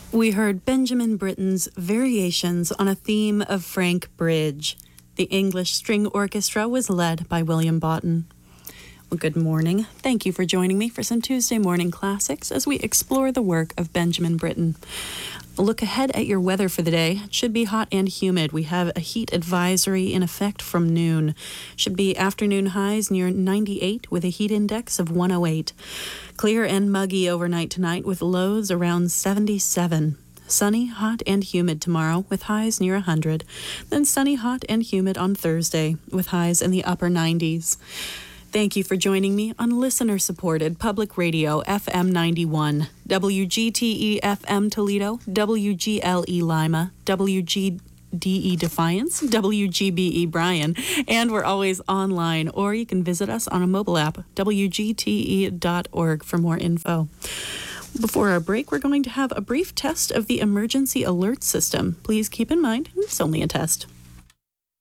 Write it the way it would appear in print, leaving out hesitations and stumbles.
We heard Benjamin Britten's Variations on a Theme of Frank Bridge. The English String Orchestra was led by William Boughton. Well, good morning. Thank you for joining me for some Tuesday morning classics as we explore the work of Benjamin Britten. Look ahead at your weather for the day. It should be hot and humid. We have a heat advisory in effect from noon. Should be afternoon highs near 98 with a heat index of 108. Clear and muggy overnight tonight with lows around 77. Sunny, hot, and humid tomorrow with highs near 100. Then sunny, hot, and humid on Thursday with highs in the upper 90s. Thank you for joining me on listener-supported Public Radio FM 91, WGTE FM Toledo, WGLE Lima, WGDE Defiance, WGBE Bryan, and we're always online, or you can visit us on a mobile app, WGTE.org for more info. Before our break, we're going to have a brief test of the emergency alert system. Please keep in mind, it's only a test.